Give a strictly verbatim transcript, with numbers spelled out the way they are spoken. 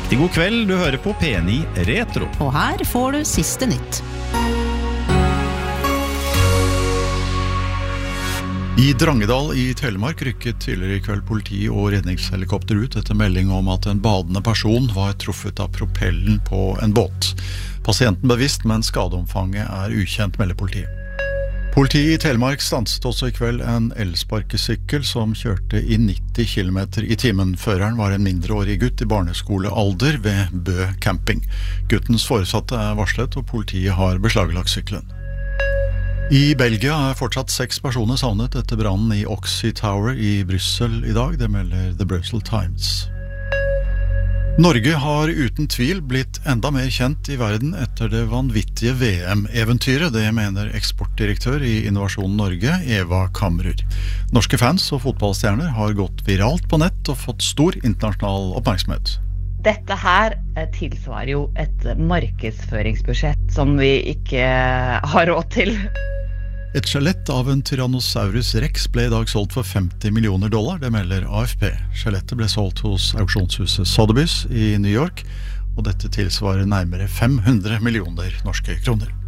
Riktig god kveld, du hører på P ni Retro. Og her får du siste nytt. I Drangedal i Telemark rykket tidligere i kveld politi og redningshelikopter ut etter melding om at en badende person var truffet av propellen på en båt. Pasienten bevisst, men skadeomfanget er ukjent, melder politiet. Politiet i Telemark stanset også i kveld en elsparkesykkel som kjørte i nitti kilometer i timen. Føreren var en mindreårig gutt i barneskolealder ved Bø camping. Guttens foresatte er varslet, og politiet har beslaglagt sykkelen. I Belgia er fortsatt seks personer savnet etter brannen i Oxy Tower i Brussel i dag, det melder The Brussels Times. Norge har uten tvil blitt enda mer kjent i verden etter det vanvittige V M-eventyret, det mener eksportdirektør i Innovasjon Norge, Eva Kamrud. Norske fans og fotballstjerner har gått viralt på nett og fått stor internasjonal oppmerksomhet. Dette her tilsvarer jo et markedsføringsbudsjett som vi ikke har råd til. Et skjelett av en Tyrannosaurus Rex ble i dag solgt for femti millioner dollar, det melder A F P. Skjelettet ble solgt hos auksjonshuset Sotheby's i New York, og dette tilsvarer nærmere fem hundre millioner norske kroner.